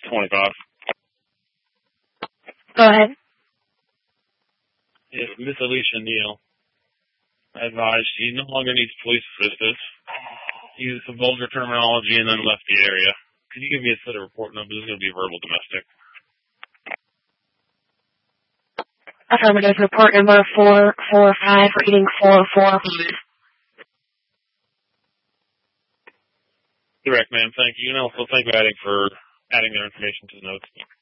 25. Go ahead. Yes, Miss Alicia Neal advised she no longer needs police assistance. Used some vulgar terminology and then left the area. Could you give me a set of report numbers? This is going to be verbal domestic. Affirmative. Report number 445, reading 445. Correct, ma'am. Thank you. And also thank you for adding their information to the notes.